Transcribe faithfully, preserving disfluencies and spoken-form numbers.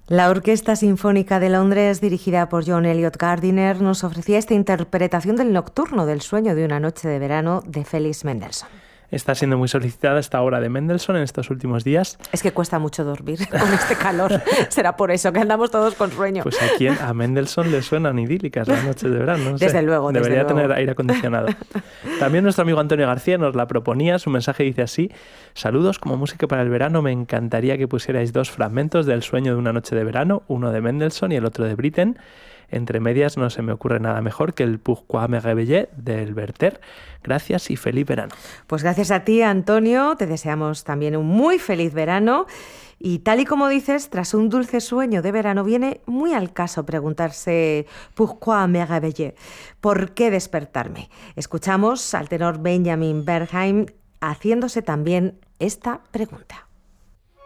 La Orquesta Sinfónica de Londres, dirigida por John Eliot Gardiner, nos ofrecía esta interpretación del Nocturno del sueño de una noche de verano de Felix Mendelssohn. Está siendo muy solicitada esta obra de Mendelssohn en estos últimos días. Es que cuesta mucho dormir con este calor. Será por eso que andamos todos con sueño. Pues aquí a Mendelssohn le suenan idílicas las noches de verano. No sé. Desde luego, Debería desde tener luego. aire acondicionado. También nuestro amigo Antonio García nos la proponía. Su mensaje dice así: saludos, como música para el verano me encantaría que pusierais dos fragmentos del sueño de una noche de verano, uno de Mendelssohn y el otro de Britten. Entre medias no se me ocurre nada mejor que el Pourquoi me réveiller del Werther. Gracias y feliz verano. Pues gracias a ti, Antonio. Te deseamos también un muy feliz verano. Y tal y como dices, tras un dulce sueño de verano viene muy al caso preguntarse Pourquoi me réveiller? ¿Por qué despertarme? Escuchamos al tenor Benjamin Bernheim haciéndose también esta pregunta.